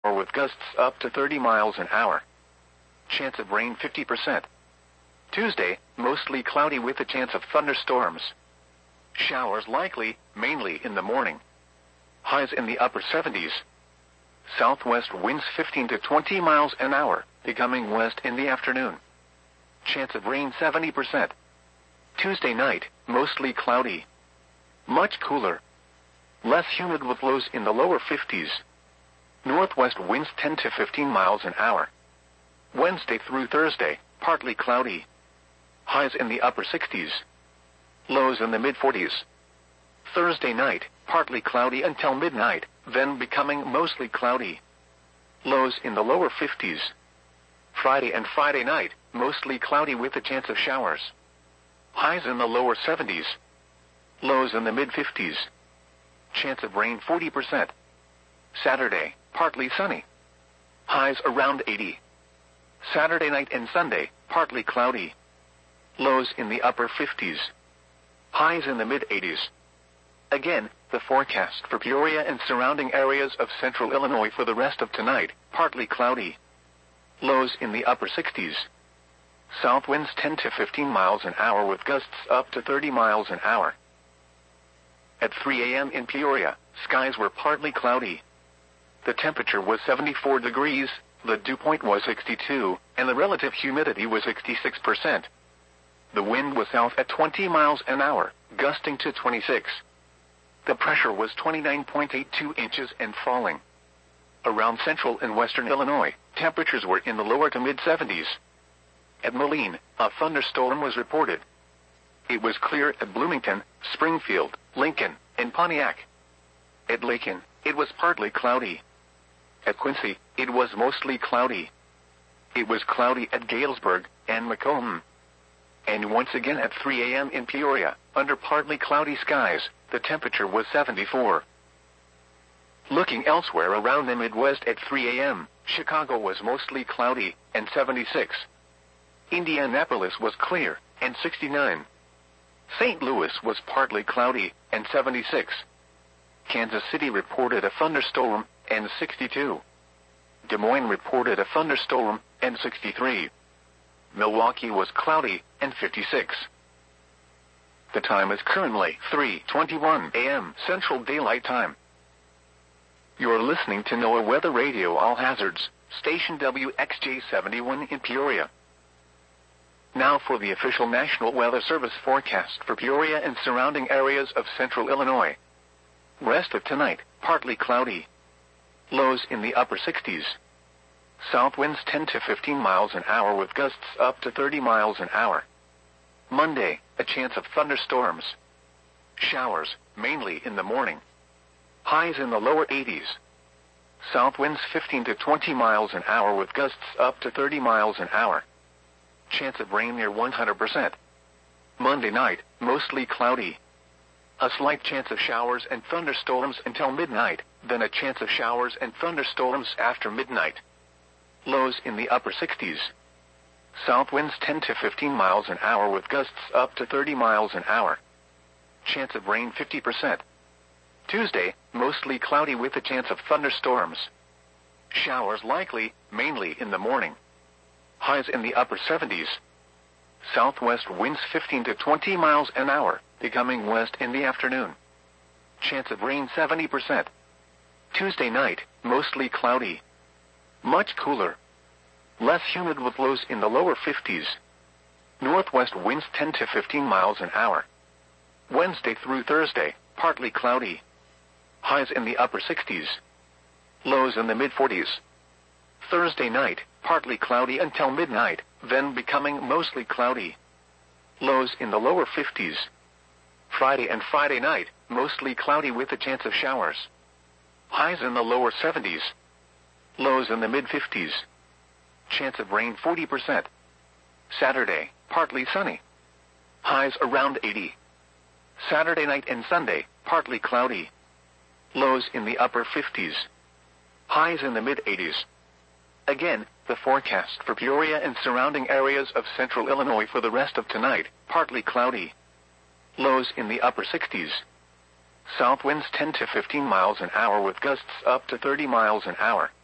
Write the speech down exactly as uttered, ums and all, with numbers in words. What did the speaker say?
or with gusts up to thirty miles an hour. Chance of rain fifty percent. Tuesday, mostly cloudy with a chance of thunderstorms. Showers likely, mainly in the morning. Highs in the upper seventies. Southwest winds fifteen to twenty miles an hour, becoming west in the afternoon. Chance of rain seventy percent. Tuesday night, mostly cloudy. Much cooler. Less humid with lows in the lower fifties. Northwest winds ten to fifteen miles an hour. Wednesday through Thursday, partly cloudy. Highs in the upper sixties. Lows in the mid-forties. Thursday night, partly cloudy until midnight, then becoming mostly cloudy. Lows in the lower fifties. Friday and Friday night, mostly cloudy with a chance of showers. Highs in the lower seventies. Lows in the mid-fifties. Chance of rain forty percent. Saturday, partly sunny. Highs around eighty. Saturday night and Sunday, partly cloudy. Lows in the upper fifties. Highs in the mid-eighties. Again, the forecast for Peoria and surrounding areas of central Illinois for the rest of tonight, partly cloudy. Lows in the upper sixties. South winds ten to fifteen miles an hour with gusts up to thirty miles an hour. At three a m in Peoria, skies were partly cloudy. The temperature was seventy-four degrees, the dew point was sixty-two, and the relative humidity was sixty-six percent. The wind was south at twenty miles an hour, gusting to twenty-six. The pressure was twenty-nine point eight two inches and falling. Around central and western Illinois, temperatures were in the lower to mid-seventies. At Moline, a thunderstorm was reported. It was clear at Bloomington, Springfield, Lincoln, and Pontiac. At Lincoln, it was partly cloudy. At Quincy, it was mostly cloudy. It was cloudy at Galesburg and Macomb. And once again at three a m in Peoria, under partly cloudy skies, the temperature was seventy-four. Looking elsewhere around the Midwest at three a m, Chicago was mostly cloudy, and seventy-six. Indianapolis was clear, and sixty-nine. Saint Louis was partly cloudy, and seventy-six. Kansas City reported a thunderstorm, and sixty-two. Des Moines reported a thunderstorm, and sixty-three. Milwaukee was cloudy, and fifty-six. The time is currently three twenty-one a m Central Daylight Time. You're listening to NOAA Weather Radio All Hazards, station W X J seventy-one in Peoria. Now for the official National Weather Service forecast for Peoria and surrounding areas of central Illinois. Rest of tonight, partly cloudy. Lows in the upper sixties. South winds ten to fifteen miles an hour with gusts up to thirty miles an hour. Monday, a chance of thunderstorms. Showers, mainly in the morning. Highs in the lower eighties. South winds fifteen to twenty miles an hour with gusts up to thirty miles an hour. Chance of rain near one hundred percent. Monday night, mostly cloudy. A slight chance of showers and thunderstorms until midnight, then a chance of showers and thunderstorms after midnight. Lows in the upper sixties. South winds ten to fifteen miles an hour with gusts up to thirty miles an hour. Chance of rain fifty percent. Tuesday, mostly cloudy with a chance of thunderstorms. Showers likely, mainly in the morning. Highs in the upper seventies. Southwest winds fifteen to twenty miles an hour, becoming west in the afternoon. Chance of rain seventy percent. Tuesday night, mostly cloudy. Much cooler. Less humid with lows in the lower fifties. Northwest winds ten to fifteen miles an hour. Wednesday through Thursday, partly cloudy. Highs in the upper sixties. Lows in the mid-forties. Thursday night, partly cloudy until midnight, then becoming mostly cloudy. Lows in the lower fifties. Friday and Friday night, mostly cloudy with a chance of showers. Highs in the lower seventies. Lows in the mid-fifties. Chance of rain forty percent. Saturday, partly sunny. Highs around eighty. Saturday night and Sunday, partly cloudy. Lows in the upper fifties. Highs in the mid-eighties. Again, the forecast for Peoria and surrounding areas of central Illinois for the rest of tonight, partly cloudy. Lows in the upper sixties. South winds ten to fifteen miles an hour with gusts up to thirty miles an hour.